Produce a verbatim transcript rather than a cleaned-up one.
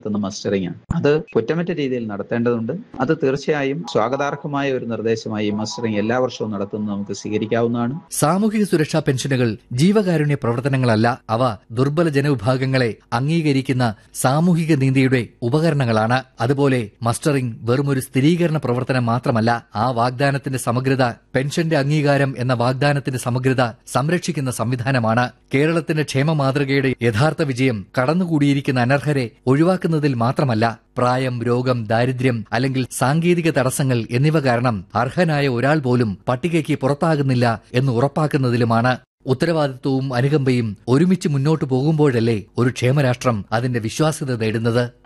Mustering ആണ്. അത് കുറ്റമറ്റ രീതിയിൽ നടത്തേണ്ടതുണ്ട്. അത് തീർച്ചയായും സ്വാഗതാർഹമായ ഒരു നിർദ്ദേശമായി ഈ മസ്റ്ററിംഗ് എല്ലാ വർഷവും നടത്തുന്നത് നമുക്ക് സ്വീകരിക്കാവുന്നതാണ്. സാമൂഹിക സുരക്ഷാ പെൻഷനുകൾ ജീവകാരുണ്യ പ്രവർത്തനങ്ങളല്ല. അവ ദുർബല ജനവിഭാഗങ്ങളെ അംഗീകരിക്കുന്ന സാമൂഹിക നീതിയുടെ ഉപകരണങ്ങളാണ്. അതുപോലെ മസ്റ്ററിംഗ് വെറുമൊരു സ്ഥിരീകരണ പ്രവർത്തനം മാത്രമല്ല, ആ വാഗ്ദാനത്തിന്റെ സമഗ്രത, പെൻഷന്റെ അംഗീകാരം എന്ന വാഗ്ദാനത്തിന്റെ സമഗ്രത സംരക്ഷിക്കുന്ന സംവിധാനമാണ്. കേരളത്തിന്റെ ക്ഷേമ മാതൃകയുടെ യഥാർത്ഥ വിജയം കടന്നുകൂടിയിരിക്കുന്ന അനർഹരെ ഒഴിവാക്കുന്നതിൽ മാത്രമല്ല, പ്രായം, രോഗം, ദാരിദ്ര്യം അല്ലെങ്കിൽ സാങ്കേതിക തടസ്സങ്ങൾ എന്നിവ കാരണം അർഹനായ ഒരാൾ പോലും പട്ടികയ്ക്ക് പുറത്താകുന്നില്ല എന്ന് ഉറപ്പാക്കുന്നതിലുമാണ്. ഉത്തരവാദിത്വവും അനുകമ്പയും ഒരുമിച്ച് മുന്നോട്ടു പോകുമ്പോഴല്ലേ ഒരു ക്ഷേമരാഷ്ട്രം അതിന്റെ വിശ്വാസ്യത നേടുന്നത്.